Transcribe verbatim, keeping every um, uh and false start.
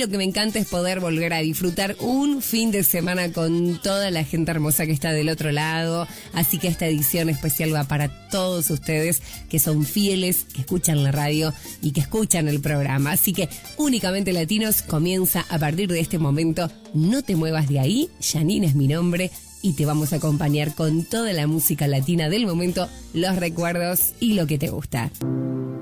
lo que me encanta es poder volver a disfrutar un fin de semana con toda la gente hermosa que está del otro lado. Así que esta edición especial va para todos ustedes que son fieles, que escuchan la radio y que escuchan el programa. Así que Únicamente Latinos comienza a partir de este momento. No te muevas de ahí, Janine es mi nombre y te vamos a acompañar con toda la música latina del momento, los recuerdos y lo que te gusta.